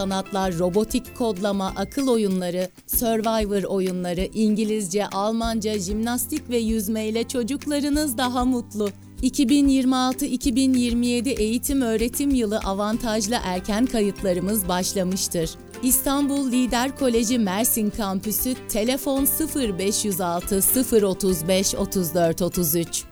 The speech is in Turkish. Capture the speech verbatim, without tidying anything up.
sanatlar, robotik kodlama, akıl oyunları, Survivor oyunları, İngilizce, Almanca, jimnastik ve yüzmeyle çocuklarınız daha mutlu. iki bin yirmi altı iki bin yirmi yedi eğitim öğretim yılı avantajlı erken kayıtlarımız başlamıştır. İstanbul Lider Koleji Mersin Kampüsü, telefon sıfır beş yüz altı sıfır otuz beş otuz dört otuz üç.